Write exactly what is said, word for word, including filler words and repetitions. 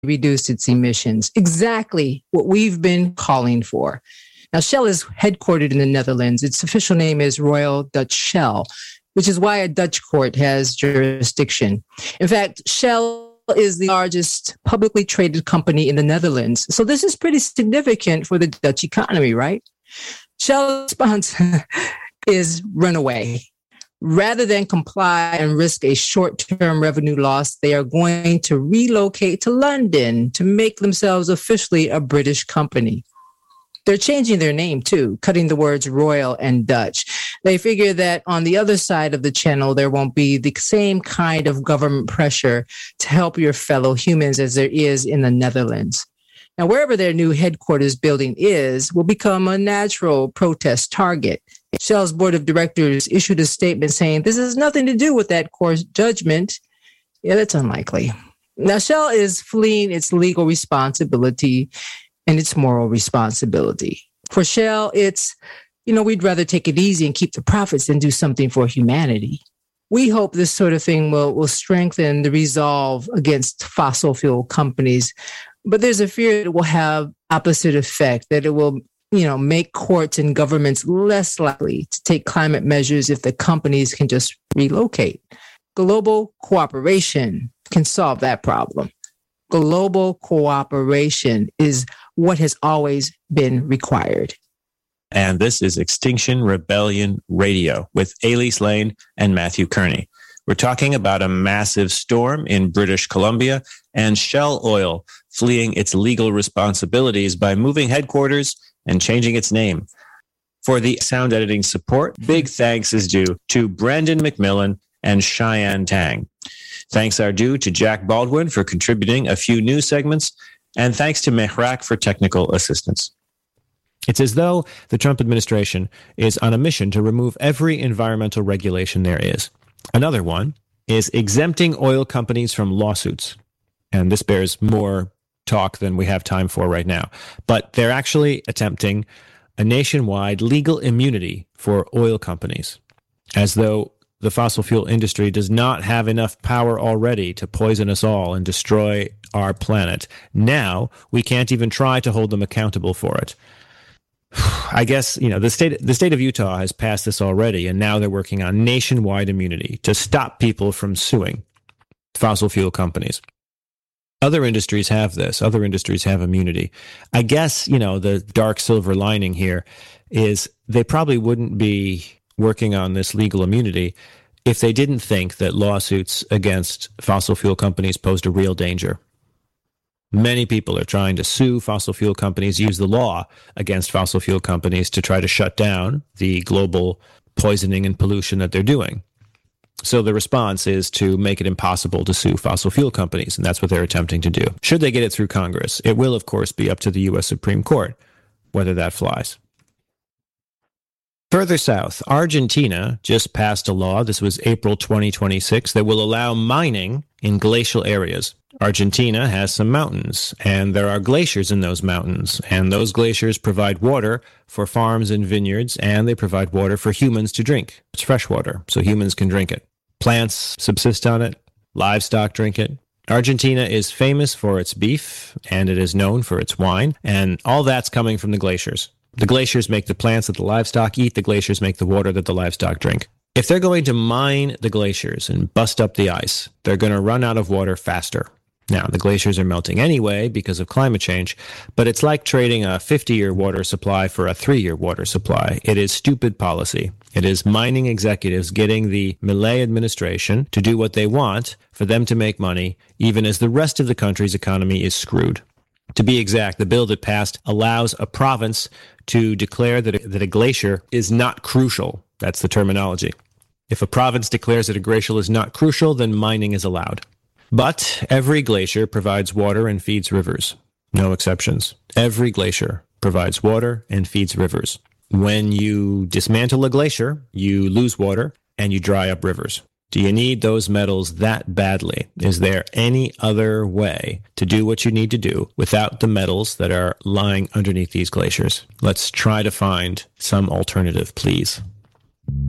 reduced its emissions. Exactly what we've been calling for. Now, Shell is headquartered in the Netherlands. Its official name is Royal Dutch Shell, which is why a Dutch court has jurisdiction. In fact, Shell is the largest publicly traded company in the Netherlands. So this is pretty significant for the Dutch economy, right? Shell's response is run away. Rather than comply and risk a short-term revenue loss, they are going to relocate to London to make themselves officially a British company. They're changing their name too, cutting the words Royal and Dutch. They figure that on the other side of the channel, there won't be the same kind of government pressure to help your fellow humans as there is in the Netherlands. Now, wherever their new headquarters building is, will become a natural protest target. Shell's board of directors issued a statement saying this has nothing to do with that court's judgment. Yeah, that's unlikely. Now, Shell is fleeing its legal responsibility and its moral responsibility. For Shell, it's, you know, we'd rather take it easy and keep the profits than do something for humanity. We hope this sort of thing will, will strengthen the resolve against fossil fuel companies. But there's a fear that it will have opposite effect, that it will, you know, make courts and governments less likely to take climate measures if the companies can just relocate. Global cooperation can solve that problem. Global cooperation is what has always been required. And this is Extinction Rebellion Radio with Elise Lane and Matthew Kearney. We're talking about a massive storm in British Columbia and Shell Oil fleeing its legal responsibilities by moving headquarters and changing its name. For the sound editing support, big thanks is due to Brandon McMillan and Cheyenne Tang. Thanks are due to Jack Baldwin for contributing a few news segments, and thanks to Mehrak for technical assistance. It's as though the Trump administration is on a mission to remove every environmental regulation there is. Another one is exempting oil companies from lawsuits. And this bears more talk than we have time for right now. But they're actually attempting a nationwide legal immunity for oil companies, as though the fossil fuel industry does not have enough power already to poison us all and destroy our planet. Now we can't even try to hold them accountable for it. I guess, you know, the state the state of Utah has passed this already, and now they're working on nationwide immunity to stop people from suing fossil fuel companies. Other industries have this. Other industries have immunity. I guess, you know, the dark silver lining here is they probably wouldn't be working on this legal immunity if they didn't think that lawsuits against fossil fuel companies posed a real danger. Many people are trying to sue fossil fuel companies, use the law against fossil fuel companies to try to shut down the global poisoning and pollution that they're doing. So the response is to make it impossible to sue fossil fuel companies, and that's what they're attempting to do. Should they get it through Congress, it will, of course, be up to the U S Supreme Court whether that flies. Further south, Argentina just passed a law, this was April twenty twenty-six, that will allow mining in glacial areas. Argentina has some mountains, and there are glaciers in those mountains, and those glaciers provide water for farms and vineyards, and they provide water for humans to drink. It's fresh water, so humans can drink it. Plants subsist on it, livestock drink it. Argentina is famous for its beef, and it is known for its wine, and all that's coming from the glaciers. The glaciers make the plants that the livestock eat, the glaciers make the water that the livestock drink. If they're going to mine the glaciers and bust up the ice, they're going to run out of water faster. Now, the glaciers are melting anyway because of climate change, but it's like trading a fifty-year water supply for a three-year water supply. It is stupid policy. It is mining executives getting the Milei administration to do what they want for them to make money, even as the rest of the country's economy is screwed. To be exact, the bill that passed allows a province to declare that a, that a glacier is not crucial. That's the terminology. If a province declares that a glacier is not crucial, then mining is allowed. But every glacier provides water and feeds rivers. No exceptions. Every glacier provides water and feeds rivers. When you dismantle a glacier, you lose water and you dry up rivers. Do you need those metals that badly? Is there any other way to do what you need to do without the metals that are lying underneath these glaciers? Let's try to find some alternative, please.